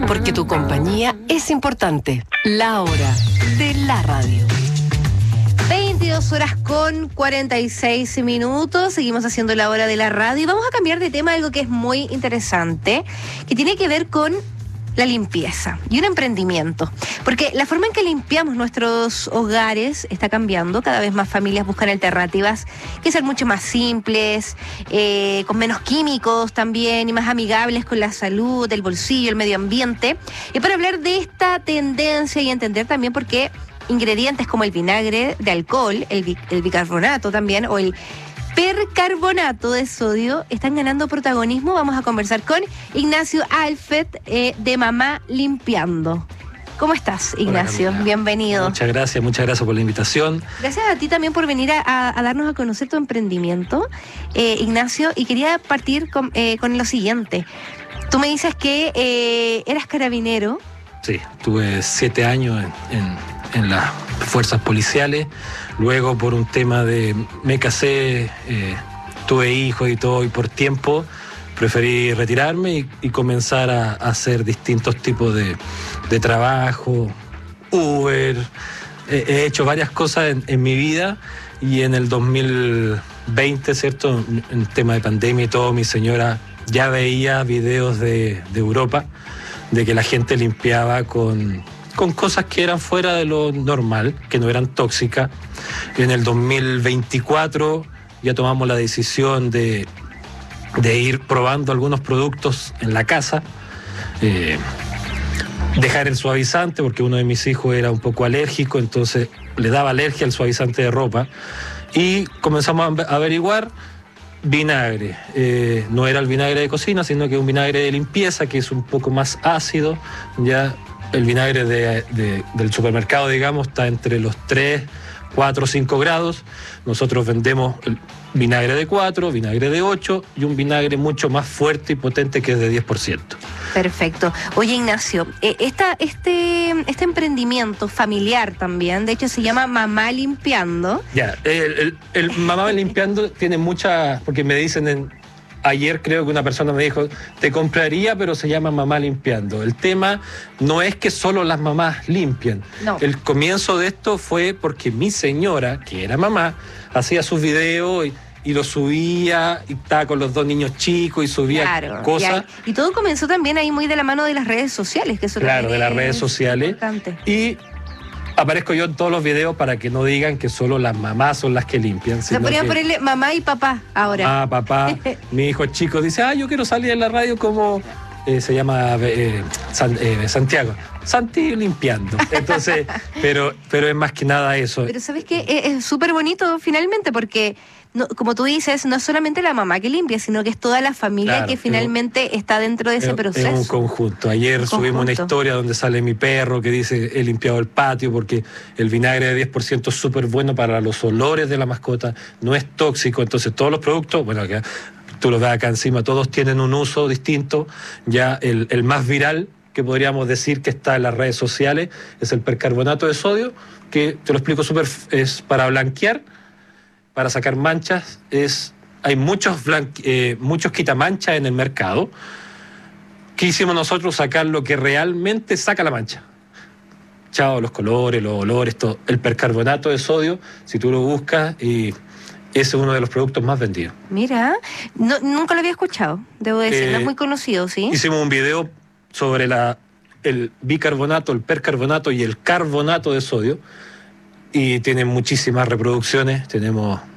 porque tu compañía es importante. La hora de la radio. 22 horas con 46 minutos. Seguimos haciendo la hora de la radio y vamos a cambiar de tema, algo que es muy interesante, que tiene que ver con la limpieza y un emprendimiento. Porque la forma en que limpiamos nuestros hogares está cambiando. Cada vez más familias buscan alternativas que sean mucho más simples, con menos químicos también y más amigables con la salud, el bolsillo, el medio ambiente. Y para hablar de esta tendencia y entender también por qué ingredientes como el vinagre de alcohol, el bicarbonato también, o el percarbonato de sodio están ganando protagonismo, vamos a conversar con Ignacio Alfet de Mamá Limpiando. ¿Cómo estás, Ignacio? Hola, bienvenido. Muchas gracias por la invitación. Gracias a ti también por venir a darnos a conocer tu emprendimiento, Ignacio, y quería partir con lo siguiente. Tú me dices que eras carabinero. Sí, tuve 7 años en las fuerzas policiales. Luego, por un tema de me casé, tuve hijos y todo, y por tiempo preferí retirarme y comenzar a hacer distintos tipos de trabajo, Uber. He hecho varias cosas en mi vida, y en el 2020, ¿cierto? En tema de pandemia y todo, mi señora ya veía videos de Europa, de que la gente limpiaba con cosas que eran fuera de lo normal, que no eran tóxicas. En el 2024 ya tomamos la decisión de ir probando algunos productos en la casa, dejar el suavizante, porque uno de mis hijos era un poco alérgico, entonces le daba alergia al suavizante de ropa, y comenzamos a averiguar vinagre. No era el vinagre de cocina, sino que un vinagre de limpieza, que es un poco más ácido. Ya el vinagre del supermercado, digamos, está entre los 3, 4, 5 grados. Nosotros vendemos el vinagre de 4, vinagre de 8 y un vinagre mucho más fuerte y potente, que es de 10%. Perfecto. Oye, Ignacio, este emprendimiento familiar también, de hecho se llama Mamá Limpiando. Ya, el Mamá Limpiando tiene muchas, porque me dicen ayer creo que una persona me dijo, te compraría, pero se llama Mamá Limpiando. El tema no es que solo las mamás limpian. No. El comienzo de esto fue porque mi señora, que era mamá, hacía sus videos y lo subía, y estaba con los 2 niños chicos y subía cosas. Y todo comenzó también ahí muy de la mano de las redes sociales, que eso claro, de las redes sociales. Importante. Y aparezco yo en todos los videos para que no digan que solo las mamás son las que limpian. Se podrían ponerle mamá y papá ahora. Mamá, papá. Mi hijo chico dice, yo quiero salir en la radio como se llama Santiago. Santi limpiando. Entonces, pero es más que nada eso. Pero ¿sabes qué? Es súper bonito finalmente, porque no, como tú dices, no es solamente la mamá que limpia, sino que es toda la familia que finalmente está dentro de ese proceso. Es un conjunto. Ayer subimos una historia donde sale mi perro que dice, he limpiado el patio, porque el vinagre de 10% es súper bueno para los olores de la mascota, no es tóxico. Entonces todos los productos, bueno, acá, tú lo ves acá encima, todos tienen un uso distinto. Ya el más viral, que podríamos decir que está en las redes sociales, es el percarbonato de sodio, que te lo explico es para blanquear, para sacar manchas. Hay muchos quitamanchas en el mercado. ¿Qué hicimos nosotros? Sacar lo que realmente saca la mancha. Chao, los colores, los olores, todo. El percarbonato de sodio, si tú lo buscas, y ese es uno de los productos más vendidos. Mira, nunca lo había escuchado, debo decir, no es muy conocido, ¿sí? Hicimos un video sobre el bicarbonato, el percarbonato y el carbonato de sodio, y tiene muchísimas reproducciones. Tenemos